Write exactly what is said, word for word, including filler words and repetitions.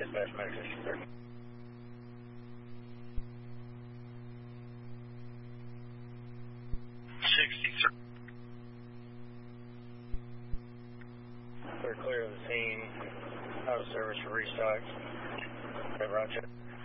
dispatch medication, sir. sixty-three. They're clear of the scene. Out of service for restock. Okay, Roger.